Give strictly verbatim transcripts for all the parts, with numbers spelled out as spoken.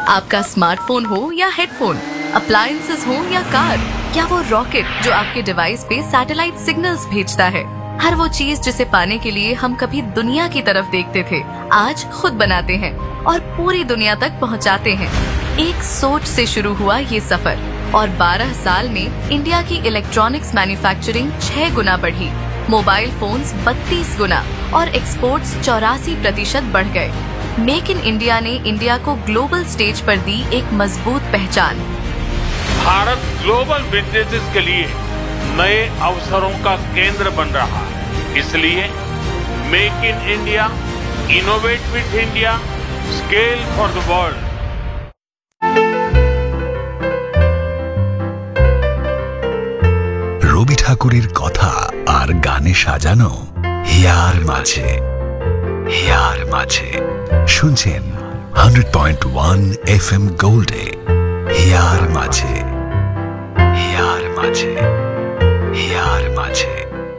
आपका स्मार्टफोन हो या हेडफोन, अप्लायंसेस हो या कार, या वो रॉकेट जो आपके डिवाइस पे सैटेलाइट सिग्नल्स भेजता है, हर वो चीज जिसे पाने के लिए हम कभी दुनिया की तरफ देखते थे, आज खुद बनाते हैं और पूरी दुनिया तक पहुंचाते हैं। एक सोच से शुरू हुआ ये सफर और बारह साल में इंडिया की इलेक्ट्रॉनिक्स मैन्युफैक्चरिंग छह गुना बढ़ी, मोबाइल फोन्स बत्तीस गुना और एक्सपोर्ट्स चौरासी प्रतिशत बढ़ गए। मेक इन इंडिया ने इंडिया को ग्लोबल स्टेज पर दी एक मजबूत पहचान। भारत ग्लोबल बिजनेसेस के लिए नए अवसरों का केंद्र बन रहा है, इसलिए make in India, innovate with India, scale for the world. রবি ঠাকুরের কথা আর গানে সাজানো হিয়ার মাঝে হিয়ার মাঝে শুনছেন hundred point one F M গোল্ডে here মাঝে হিয়ার মাঝে হিয়ার মাঝে।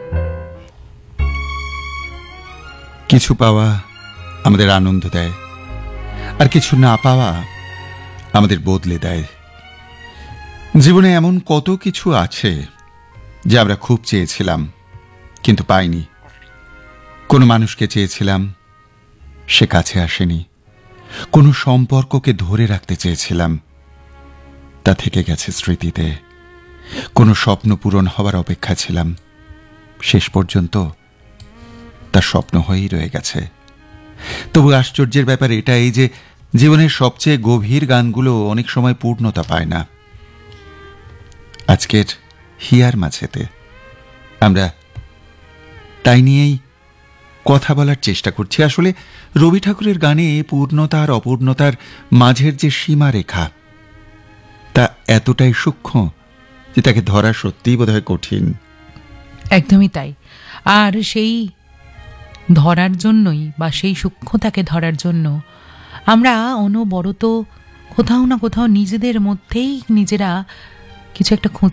কিছু পাওয়া আমাদের আনন্দ দেয়, আর কিছু না পাওয়া আমাদের বদলে দেয়। জীবনে এমন কত কিছু আছে যে আমরা খুব চেয়েছিলাম কিন্তু পাইনি। কোনো মানুষকে চেয়েছিলাম, সে কাছে আসেনি। কোনো সম্পর্ককে ধরে রাখতে চেয়েছিলাম, তা থেকে গেছে স্মৃতিতে। কোনো স্বপ্ন পূরণ হওয়ার অপেক্ষা ছিলাম, শেষ পর্যন্ত তার স্বপ্ন হয়েই রয়ে গেছে। তবু আশ্চর্যের ব্যাপার এটাই যে জীবনের সবচেয়ে গভীর গানগুলো অনেক সময় পূর্ণতা পায় না। আজকের হিয়ার মাঝেতে আমরা তাই নিয়েই কথা বলার চেষ্টা করছি। আসলে রবি ঠাকুরের গানে পূর্ণতা আর অপূর্ণতার মাঝের যে সীমারেখা, তা এতটাই সূক্ষ্ম যে তাকে ধরা সত্যিই বোধহয় কঠিন। একদমই তাই। আর সেই ধরার জন্যই বা সেই সূক্ষ্মতাকে ধরার জন্য আমরা অনবরত কোথাও না কোথাও নিজেদের মধ্যেই নিজেরা কিছু একটা খুঁজে